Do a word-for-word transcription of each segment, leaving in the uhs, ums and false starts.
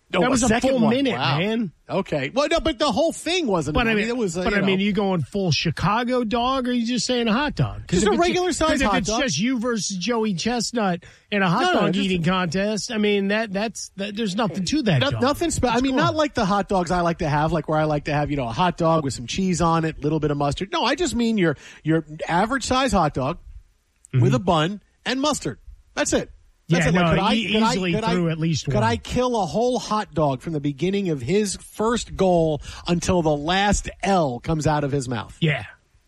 Oh, that was a, a second full one. minute, Wow. man. Okay. Well, no, but the whole thing wasn't. But I mean, it was. Uh, but you I mean, know. are you going full Chicago dog, or are you just saying a hot dog? Just if a it's regular size hot If it's dog. just you versus Joey Chestnut in a hot No, no, dog just- eating contest, I mean that that's that, there's nothing to that. No, dog. nothing special. I What's mean, going not on? like the hot dogs I like to have, like where I like to have, you know, a hot dog with some cheese on it, a little bit of mustard. No, I just mean your your average size hot dog Mm-hmm. with a bun and mustard. That's it. That's Yeah, it. Like, no, could I, e- could I- easily could I- through at least Could one. I kill a whole hot dog from the beginning of his first goal until the last L comes out of his mouth? Yeah.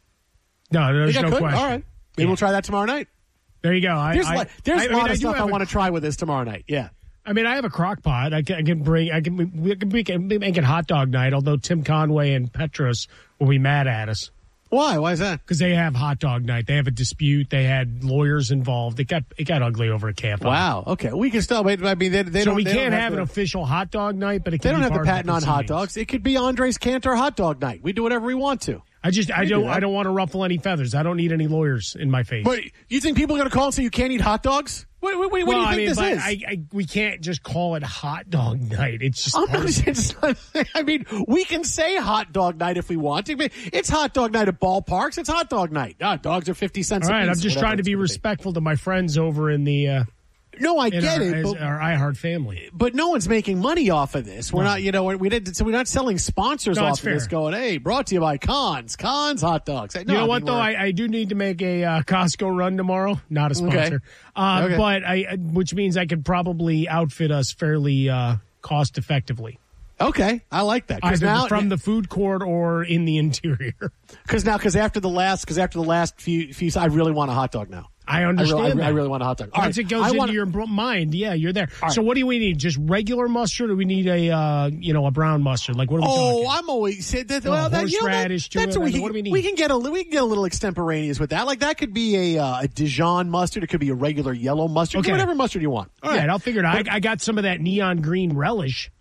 No, there's Think I no could? question. All right. Maybe Yeah. we'll try that tomorrow night. There you go. I, There's, I, li- there's I- a I mean, lot I of do stuff I have a- want to try with this tomorrow night. Yeah. I mean, I have a crock pot. I can, I can bring. I can. We can, we can make it hot dog night. Although Tim Conway and Petros will be mad at us Why? Why is that? because they have hot dog night. They have a dispute. They had lawyers involved. It got it got ugly over a camp. Wow. Okay. We can still. I mean, they, they So don't. we they can't don't have the, an official hot dog night, but it They can don't be have the part of patent on hot proceedings. dogs. It could be Andres Cantor hot dog night. We do whatever we want to. I just I do don't that. I don't want to ruffle any feathers. I don't need any lawyers in my face. But you think people are going to call and say you can't eat hot dogs? What, what, what, what well, do you I think mean, this but is? I, I, we can't just call it hot dog night. It's just I'm not, part of- it's not, I mean, we can say hot dog night if we want to. But it's hot dog night at ballparks. It's hot dog night. Ah, dogs are fifty cents all a right. piece. I'm just whatever trying to it's be gonna respectful to my friends over in the uh, No, I in get our, it. as- But, our iHeart family. but no one's making money off of this. We're No. not, you know, we did. So we're not selling sponsors No, off it's of this. fair. Going, hey, brought to you by Cons, Cons hot dogs. No, You know I mean, what, though? we're- I, I do need to make a uh, Costco run tomorrow. Not a sponsor. Uh, Okay. But I, which means I could probably outfit us fairly uh, cost effectively. Okay, I like that. Either now, from the food court or in the interior. Because now, because after the last, because after the last few, few, I really want a hot dog now. I I understand really, I, that. I really want a hot dog. All Once right, it goes I into want, your br- mind, yeah, you're there. right. So what do we need? Just regular mustard, or we need a uh, you know a brown mustard? Like what are we Oh, talking? I'm always say that. Oh, Well, that, you know, that, horseradish to that's it, what we like, can. what do we need? We can get a li- we can get a little extemporaneous with that. Like that could be a, uh, a Dijon mustard. It could be a regular yellow mustard. Okay. Whatever mustard you want. All right, I'll figure it out. I, I got some of that neon green relish.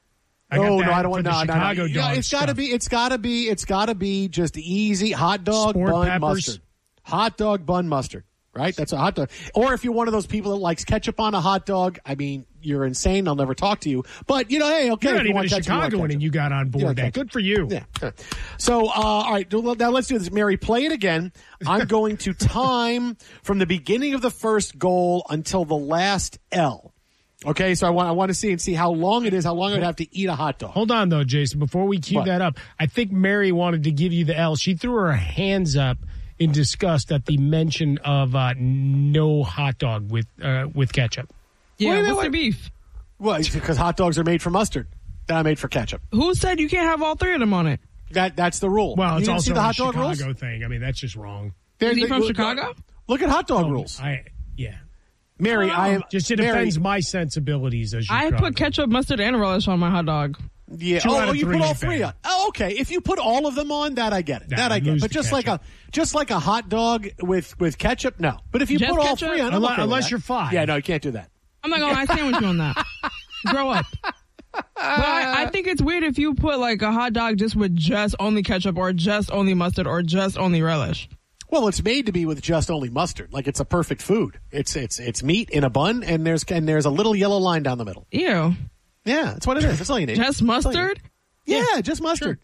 I got Oh that no, I don't for want the no, no, no. Chicago Yeah, dog it's got to stuff. be. It's got to be. It's got to be just easy hot dog Sport bun peppers. mustard. Hot dog bun mustard. Right, that's a hot dog. Or if you're one of those people that likes ketchup on a hot dog, I mean, you're insane. I'll never talk to you. But you know, hey, okay. You're if not you even want a ketchup, you want Chicagoan, ketchup. and you got on board Yeah, that. okay. Good for you. Yeah. yeah. So, uh, all right, well, now let's do this. Mary, play it again. I'm going to time from the beginning of the first goal until the last L. Okay, so I want I want to see and see how long it is, how long I'd have to eat a hot dog. Hold on, though, Jason. Before we cue What? that up, I think Mary wanted to give you the L. She threw her hands up in disgust at the mention of uh, no hot dog with uh, with ketchup. Yeah, Wait, wait, what's wait. the beef? Well, it's because hot dogs are made for mustard. They're not made for ketchup. Who said you can't have all three of them on it? That that's the rule. Well, you it's didn't also see the a hot dog Chicago rules. thing. I mean, that's just wrong. They're- Is he they- from look- Chicago? Look at hot dog rules, I yeah. Mary. I am Just it Mary, offends my sensibilities as I Chicago. put ketchup, mustard, and relish on my hot dog. Yeah. Two Oh, out oh, of you three put all ain't three bad. on. Oh, okay. If you put all of them on, that I get it. Nah, that I get. lose But the just like a ketchup. just like a hot dog with with ketchup, no. But if you Just put all ketchup? three on, I'm Unless- okay with unless that. you're five. Yeah, no, you can't do that. I'm not gonna lie, sandwich you on that. Grow up. But I, I think it's weird if you put like a hot dog just with just only ketchup or just only mustard or just only relish. Well, it's made to be with just only mustard. Like it's a perfect food. It's it's it's meat in a bun, and there's and there's a little yellow line down the middle. Ew. Yeah, that's what it is. That's all you need. Just That's all you mustard? need. Yeah, just mustard.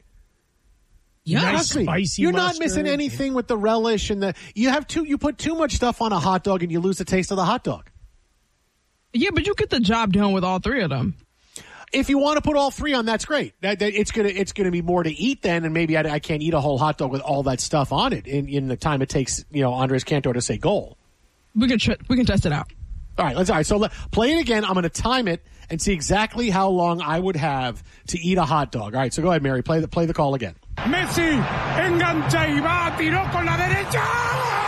Yeah. Nice Trust me. spicy You're not mustard. missing anything with the relish and the. You have too. You put too much stuff on a hot dog, and you lose the taste of the hot dog. Yeah, but you get the job done with all three of them. If you want to put all three on, that's great. That, that it's gonna it's gonna be more to eat then, and maybe I, I can't eat a whole hot dog with all that stuff on it in, in the time it takes. You know, Andres Cantor to say goal. We can tr- we can test it out. All right, let's. All right, so let, play it again. I'm going to time it and see exactly how long I would have to eat a hot dog. All right, so go ahead, Mary. Play the play the call again. Messi engancha y va, tiró con la derecha.